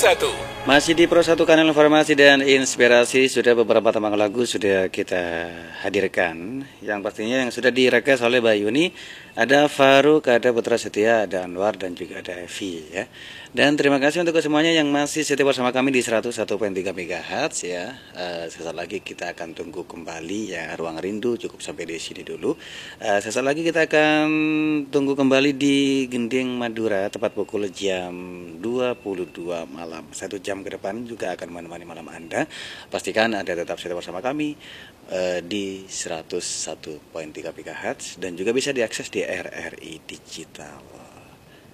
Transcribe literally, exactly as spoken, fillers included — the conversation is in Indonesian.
satu. Masih di Pro satu, kanal informasi dan inspirasi. Sudah beberapa tembang lagu sudah kita hadirkan. Yang pastinya yang sudah direkes oleh Mbak Yuni. Ada Faruk, ada Putra Setia, ada Anwar, dan juga ada Evi ya. Dan terima kasih untuk semuanya yang masih setia bersama kami di seratus satu koma tiga megahertz ya. Uh, sesaat lagi kita akan tunggu kembali ya. Ruang Rindu cukup sampai di sini dulu. Uh, sesaat lagi kita akan tunggu kembali di Gending Madura tepat pukul jam dua puluh dua malam. Satu jam ke depan juga akan menemani malam Anda. Pastikan Anda tetap setia bersama kami uh, di seratus satu koma tiga megahertz dan juga bisa diakses di R R I Digital.